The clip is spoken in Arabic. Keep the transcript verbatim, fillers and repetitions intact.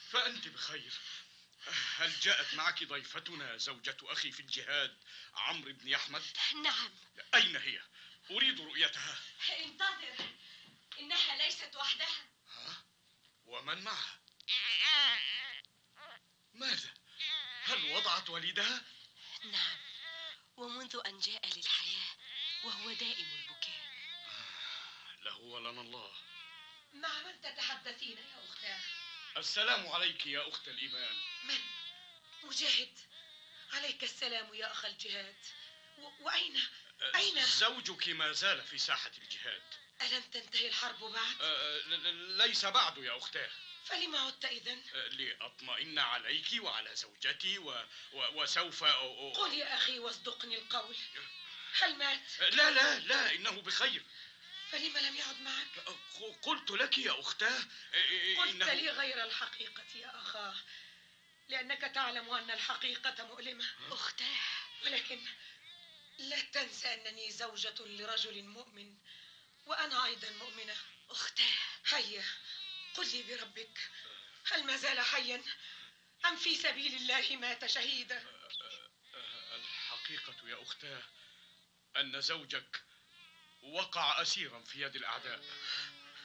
فأنت بخير. هل جاءت معك ضيفتنا زوجة أخي في الجهاد عمرو بن أحمد؟ نعم. أين هي؟ أريد رؤيتها. انتظر، إنها ليست وحدها. ها؟ ومن معها؟ ماذا؟ هل وضعت وليدها؟ نعم، ومنذ أن جاء للحياة وهو دائم البكاء. له ولنا الله. مع من تتحدثين يا أختاه؟ السلام عليك يا أخت الإيمان. من؟ مجاهد. عليك السلام يا أخ الجهاد. و... وأين؟ أين؟ زوجك ما زال في ساحة الجهاد. ألم تنتهي الحرب بعد؟ أه ليس بعد يا أختاه. فلما عدت إذن؟ لأطمئن عليك وعلى زوجتي و... و... وسوف أ... قل يا أخي واصدقني القول، هل مات؟ لا لا لا، إنه بخير. فلما لم يعد معك؟ قلت لك يا أختاه قلت إنه... لي غير الحقيقة يا أخاه، لأنك تعلم أن الحقيقة مؤلمة. أختاه، ولكن لا تنسى أنني زوجة لرجل مؤمن، وأنا أيضا مؤمنة. أختاه، هيا قل لي بربك، هل ما زال حيا أم في سبيل الله مات شهيدا؟ الحقيقة يا أختاه أن زوجك وقع أسيرا في يد الأعداء.